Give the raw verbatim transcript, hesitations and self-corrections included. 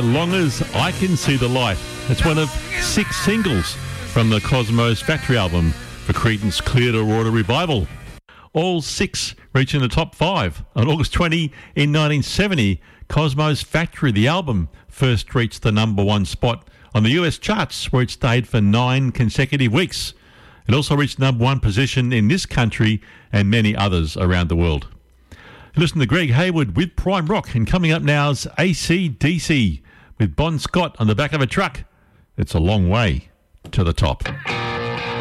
long as I can see the light. It's one of six singles from the Cosmos Factory album for Creedence Clearwater Revival. All six reaching the top five. On August twentieth in nineteen seventy, Cosmos Factory, the album, first reached the number one spot on the U S charts, where it stayed for nine consecutive weeks. It also reached number one position in this country and many others around the world. Listen to Greg Hayward with Prime Rock, and coming up now is A C D C with Bon Scott on the back of a truck. It's a long way to the top.